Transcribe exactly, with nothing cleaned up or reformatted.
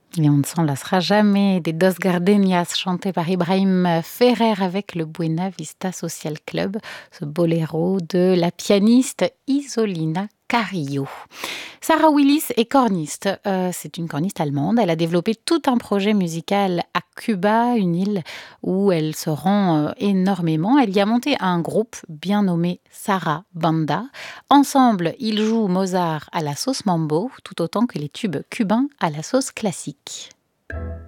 Et on ne s'en lassera jamais des Dos Gardenias chantés par Ibrahim Ferrer avec le Buena Vista Social Club, ce boléro de la pianiste Isolina Carillo. Sarah Willis est corniste. Euh, c'est une corniste allemande. Elle a développé tout un projet musical à Cuba, une île où elle se rend euh, énormément. Elle y a monté un groupe bien nommé Sarah Banda. Ensemble, ils jouent Mozart à la sauce mambo, tout autant que les tubes cubains à la sauce classique.